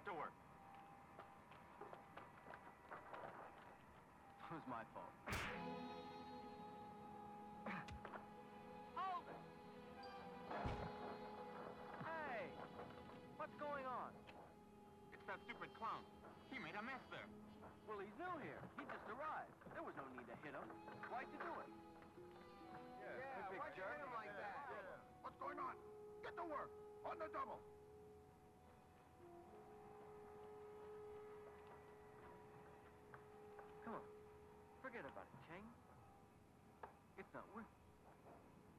Get to work. It was my fault. Hold it! Hey! What's going on? It's that stupid clown. He made a mess there. Well, he's new here. He just arrived. There was no need to hit him. Why'd you do it? Yeah, big why'd you jerk. hit him like that? Yeah. What's going on? Get to work. On the double. Come on. Forget about it, Cheng. It's not worth it.